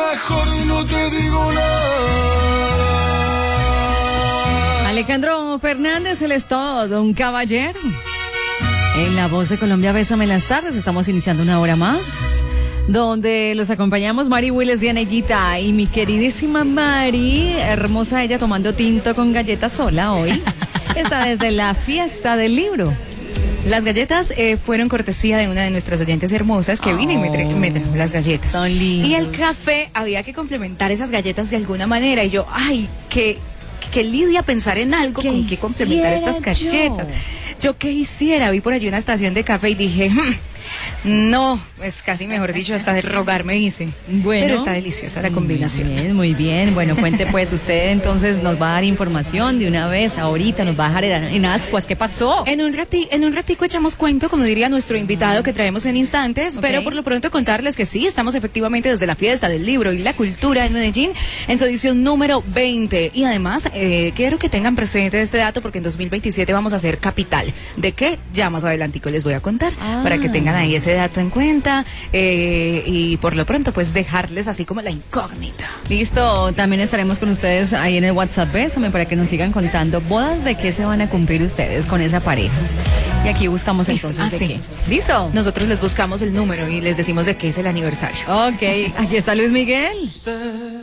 mejor no te digo nada. Alejandro Fernández, él es todo un caballero. En La Voz de Colombia, Bésame en las tardes, estamos iniciando una hora más, donde los acompañamos Mari Willes, Dianellita y mi queridísima Mari, hermosa ella tomando tinto con galletas sola hoy. Está desde la fiesta del libro. Las galletas fueron cortesía de una de nuestras oyentes hermosas que vino y me trajo las galletas. Son lindos. Y el café, había que complementar esas galletas de alguna manera. Y yo, ay, qué lidia pensar en algo con que complementar estas galletas. Yo qué hiciera, vi por allí una estación de café y dije, no, es casi mejor dicho, hasta de rogarme hice. Bueno, pero está deliciosa la combinación. Muy bien, muy bien. Bueno, cuente pues usted, entonces nos va a dar información de una vez, ahorita nos va a dejar en ascuas. ¿Qué pasó? En un ratico echamos cuento, como diría nuestro invitado que traemos en instantes, Okay. pero por lo pronto contarles que sí, estamos efectivamente desde la fiesta del libro y la cultura en Medellín, en su edición número 20. Y además, quiero que tengan presente este dato porque en 2027 vamos a ser capital. ¿De qué? Ya más adelantico les voy a contar, para que tengan ahí ese dato en cuenta, y por lo pronto pues dejarles así como la incógnita. Listo, también estaremos con ustedes ahí en el WhatsApp Bésame para que nos sigan contando bodas de qué se van a cumplir ustedes con esa pareja. Y aquí buscamos entonces de qué. ¿Listo? Nosotros les buscamos el número y les decimos de qué es el aniversario. Ok, aquí está Luis Miguel.